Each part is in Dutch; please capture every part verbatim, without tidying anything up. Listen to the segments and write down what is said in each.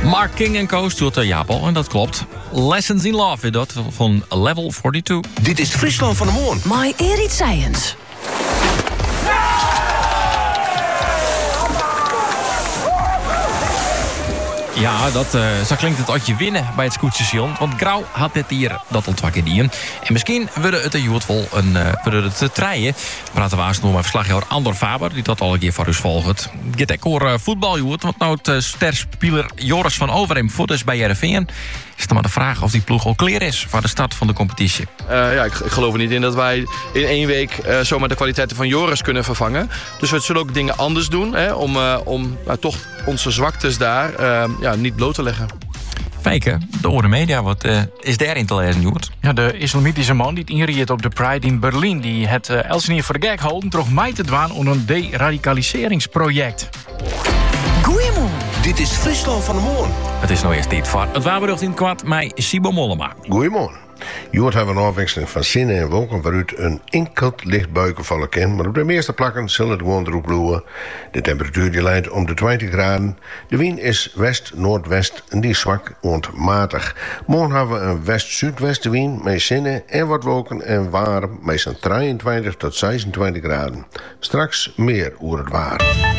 Mark King en Co. stuurt de Japel, en dat klopt. Lessons in Love, dat van Level tweeënveertig. Dit is Friesland van de Moon. My Erit Science. Ja, dat, uh, zo klinkt het als je winnen bij het scootsstation. Want Grauw had dit hier dat ontwakken die. En misschien willen het een jood vol een uh, willen het te treien. Praten we eens nog met verslaggever Andor Faber, die dat al een keer voor ons volgt. Get ik hoor uh, voetbaljood, want nou het uh, sterspeler Joris van Overheem voet is bij Heerenveen. Is het maar de vraag of die ploeg al klaar is voor de start van de competitie. Uh, ja, ik, ik geloof er niet in dat wij in één week uh, zomaar de kwaliteiten van Joris kunnen vervangen. Dus we zullen ook dingen anders doen, hè, om, uh, om uh, toch onze zwaktes daar uh, ja, niet bloot te leggen. Fijke, de Orde Media, wat uh, is daarin te lezen, Joert? Ja, de islamitische man die het inriet op de Pride in Berlijn, die het uh, Elsevier voor de gek houden, toch mij te dwaan om een deradicaliseringsproject. Goeiemorgen. Dit is Friesland van de Moon. Het is nou eerst tijd voor het waarbericht in het kwart met Sibo Mollema. Goedemorgen. Joort hebben een afwisseling van zinnen en wolken waaruit een enkelt licht buikenvallen kan. Maar op de meeste plakken zullen het gewoon erop bloeien. De temperatuur die leidt om de twintig graden. De wind is west-noordwest en die is zwak matig. Morgen hebben we een west-zuidwestenwind met zinnen en wat wolken en warm met zo'n drieëntwintig tot zesentwintig graden. Straks meer over het waar.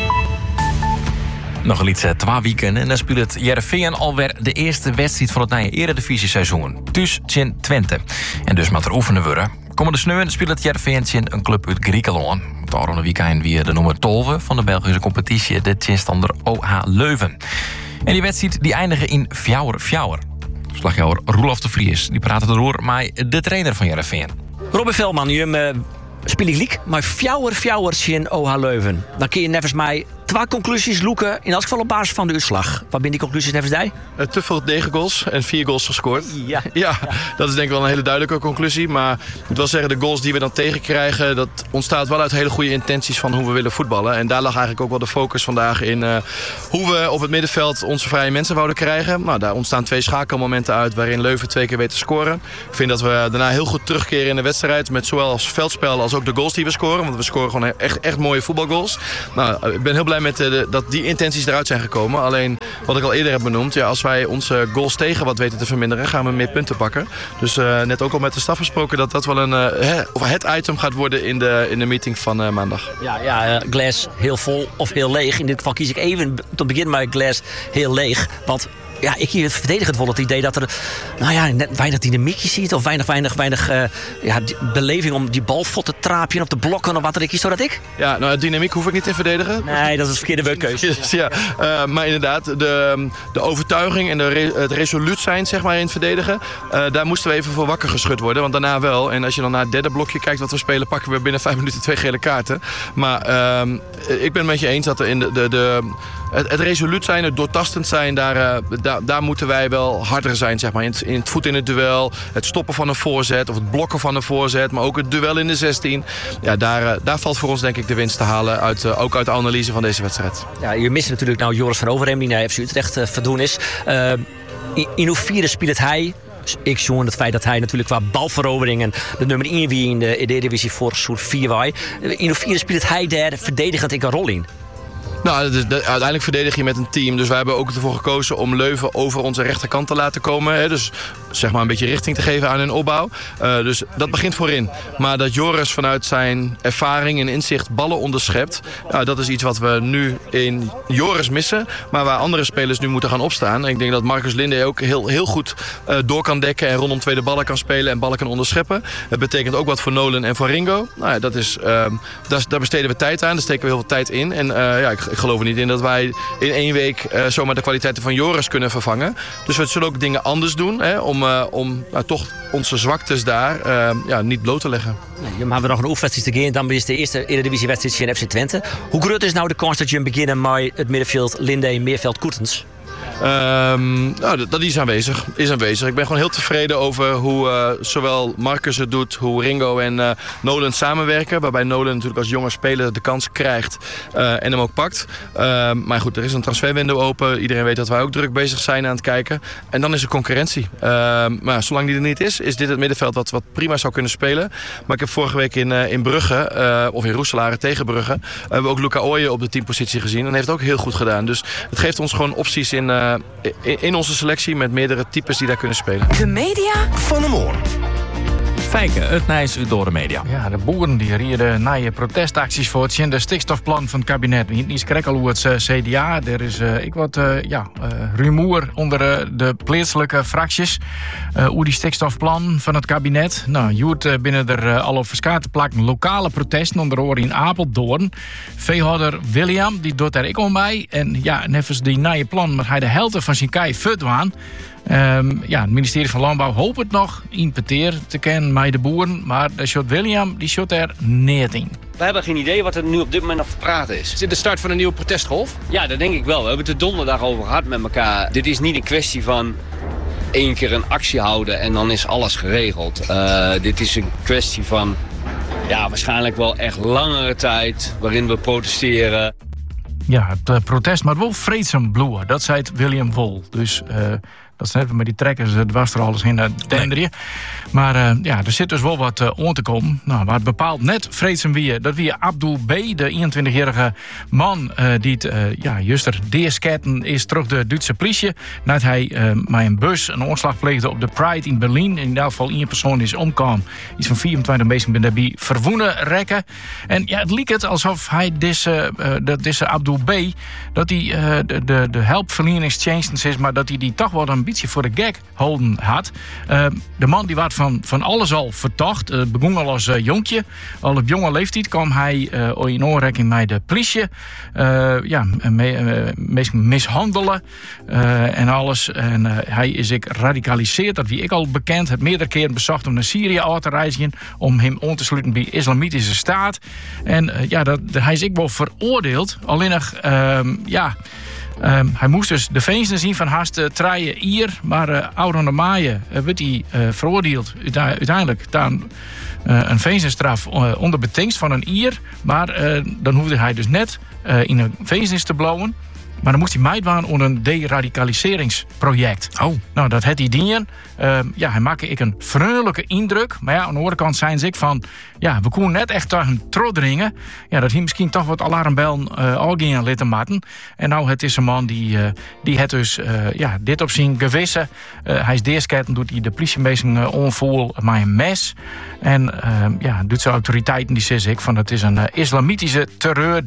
Nog een iets twee weken en dan speelt het Heerenveen alweer de eerste wedstrijd van het nieuwe Eredivisie-seizoen. Dus tegen Twente. En dus met er oefenen worden. Komende sneeuw speelt het Heerenveen tegen een club uit Griekenland. Het aankomende weekend weer de nummer twaalf van de Belgische competitie, de tegenstander O H Leuven. En die wedstrijd die eindigen in vier vier. Verslaggever Roelof de Vries die praat erover met de trainer van Heerenveen. Robin Velman, je uh, speel ik liek, maar fjouwer fjouwer in O H Leuven. Dan kun je nevens mij twee conclusies loeken, in elk geval op basis van de uitslag. Wat zijn die conclusies nevens jij? Uh, te veel negen goals en vier goals gescoord. Ja. ja. Ja, dat is denk ik wel een hele duidelijke conclusie. Maar ik moet wel zeggen, de goals die we dan tegenkrijgen, dat ontstaat wel uit hele goede intenties van hoe we willen voetballen. En daar lag eigenlijk ook wel de focus vandaag in uh, hoe we op het middenveld onze vrije mensen wouden krijgen. Nou, daar ontstaan twee schakelmomenten uit waarin Leuven twee keer weet te scoren. Ik vind dat we daarna heel goed terugkeren in de wedstrijd met zowel als veldspel als ook de goals die we scoren. Want we scoren gewoon echt, echt mooie voetbalgoals. Nou, ik ben heel blij met de, dat die intenties eruit zijn gekomen. Alleen, wat ik al eerder heb benoemd, ja, als wij onze goals tegen wat weten te verminderen, gaan we meer punten pakken. Dus uh, net ook al met de staf gesproken dat dat wel een, uh, he, of het item gaat worden in de, in de meeting van uh, maandag. Ja, ja uh, glas heel vol of heel leeg. In dit geval kies ik even te beginnen met glas heel leeg. Want ja, ik hier het verdedigend vol het idee dat er nou ja, net weinig dynamiekje ziet of weinig, weinig, weinig uh, ja, beleving om die bal vol te traapje op de blokken of wat er ik kies, zodat ik. Ja, nou, dynamiek hoef ik niet te verdedigen. Nee, dat is een verkeerde keuze. ja, uh, maar inderdaad, de, de overtuiging en de re, het resoluut zijn zeg maar, in het verdedigen, uh, daar moesten we even voor wakker geschud worden, want daarna wel. En als je dan naar het derde blokje kijkt wat we spelen, pakken we binnen vijf minuten twee gele kaarten. Maar uh, ik ben het met je eens dat er in de, de, de Het, het resoluut zijn, het doortastend zijn, daar, uh, daar, daar moeten wij wel harder zijn. Zeg maar. in, het, in het voet in het duel, het stoppen van een voorzet of het blokken van een voorzet. Maar ook het duel in de zestien. Ja, daar, uh, daar valt voor ons denk ik de winst te halen, uit, uh, ook uit de analyse van deze wedstrijd. Ja, je mist natuurlijk nou Joris van Overheem die naar F C Utrecht uh, verdoen is. Uh, in, in hoeverre speelt hij? Ik zoen het feit dat hij natuurlijk qua balveroveringen de nummer één wie in de Eredivisie voor soort vier was. In hoeverre speelt hij daar verdedigend in een rol in? Nou, de, de, uiteindelijk verdedig je met een team. Dus wij hebben ook ervoor gekozen om Leuven over onze rechterkant te laten komen. Hè. Dus zeg maar een beetje richting te geven aan hun opbouw. Uh, dus dat begint voorin. Maar dat Joris vanuit zijn ervaring en inzicht ballen onderschept. Nou, dat is iets wat we nu in Joris missen. Maar waar andere spelers nu moeten gaan opstaan. En ik denk dat Marcus Linde ook heel, heel goed uh, door kan dekken. En rondom tweede ballen kan spelen en ballen kan onderscheppen. Dat betekent ook wat voor Nolan en voor Ringo. Nou, ja, dat is, uh, daar, daar besteden we tijd aan. Daar steken we heel veel tijd in. En uh, ja, ik, ik geloof er niet in dat wij in één week uh, zomaar de kwaliteiten van Joris kunnen vervangen. Dus we zullen ook dingen anders doen. Hè, om uh, om uh, toch onze zwaktes daar uh, ja, niet bloot te leggen. Nee, dan hebben we nog een oefenwedstrijd te gaan. Dan is de eerste Eredivisie-wedstrijd in F C Twente. Hoe groot is nou de kans dat je beginnen met het middenveld Linde, Meerveld, Koetens? Um, nou, dat, dat is aanwezig. is aanwezig. Ik ben gewoon heel tevreden over hoe uh, zowel Marcus het doet, hoe Ringo en uh, Nolan samenwerken. Waarbij Nolan natuurlijk als jonge speler de kans krijgt uh, en hem ook pakt. Uh, maar goed, er is een transferwindow open. Iedereen weet dat wij ook druk bezig zijn aan het kijken. En dan is er concurrentie. Uh, maar zolang die er niet is, is dit het middenveld wat, wat prima zou kunnen spelen. Maar ik heb vorige week in, uh, in Brugge, uh, of in Roeselare tegen Brugge, uh, hebben we ook Luca Ooyen op de teampositie gezien. En heeft het ook heel goed gedaan. Dus het geeft ons gewoon opties in... Uh, uh, in, in onze selectie met meerdere types die daar kunnen spelen. De media Van de Moorn. Fijke, het Nijs uit door de media. Ja, de boeren die rieden naar je protestacties voor het de stikstofplan van het kabinet. Niet eens krek al hoe het uh, C D A. Er is uh, ik wat uh, ja, uh, rumoer onder uh, de plaatselijke fracties uh, hoe die stikstofplan van het kabinet. Nou, je hoort uh, binnen er uh, al op verschillende plakken lokale protesten, onder andere in Apeldoorn. Veehouder William, die doet daar ik om bij. En ja, nevens die nieuwe plan, maar hij de helft van zijn kei verdwaan. Um, ja, het ministerie van Landbouw hoopt het nog in peteer te kennen met de boeren, maar de shot William die shot er neer in. We hebben geen idee wat er nu op dit moment af te praten is. Is dit de start van een nieuwe protestgolf? Ja, dat denk ik wel. We hebben het er donderdag over gehad met elkaar. Dit is niet een kwestie van één keer een actie houden en dan is alles geregeld. Uh, dit is een kwestie van ja, waarschijnlijk wel echt langere tijd waarin we protesteren. Ja, het uh, protest, maar wel vreedzaam bloeien. Dat zei het William Wol. Dus uh, dat zijn even met die trekkers, het was er alles in uh, denderen. Maar uh, ja, er zit dus wel wat uh, om te komen. Nou, waar het bepaald net vreedzaam wie, dat wie Abdul B., de eenentwintigjarige man uh, die het, uh, ja, juster deesketten is terug de Duitse politie. Nadat hij uh, met een bus een onslag pleegde op de Pride in Berlijn. In ieder geval één persoon is omkwam. Iets van vierentwintig mensen ben daarbij verwoenen rekken. En ja, het leek het alsof hij deze, uh, dat deze Abdul B., dat hij uh, de, de, de hulpverleningsdienst is, maar dat hij die toch wel een beetje voor de gek houden had. Uh, de man die werd van, van alles al verdacht. Het uh, begon al als uh, jonkje. Al op jonge leeftijd kwam hij uh, in aanraking met de politie. Uh, ja, me, uh, mishandelen uh, en alles. En uh, hij is ik radicaliseerd. Dat wie ik al bekend. Het meerdere keren bezocht om naar Syrië uit te reizen. Om hem aan te sluiten bij de Islamitische Staat. En uh, ja, dat, hij is ik wel veroordeeld. Alleen nog, uh, ja... Um, hij moest dus de feesten zien van haast uh, treien hier, maar uh, ouder de maaien uh, werd hij uh, veroordeeld uiteindelijk dan uh, een feestenstraf uh, onder betingst van een ier. Maar uh, dan hoefde hij dus net uh, in een feestnis te blowen. Maar dan moest hij meidwaan onder een deradicaliseringsproject. Oh. Nou, dat had hij dienen. Uh, ja, hij maakte ik een vriendelijke indruk. Maar ja, aan de andere kant zijn ze ik van... Ja, we konden net echt tegen trodringen. Ja, dat hij misschien toch wat alarmbellen uh, al gingen laten maken. En nou, het is een man die, uh, die het dus uh, ja, dit op zijn gewissen. Uh, hij is deesketten, doet hij de politiemeester uh, onvoel met een mes. En uh, ja, doet zijn autoriteiten, die zeggen ik van het is een uh, islamitische terreur.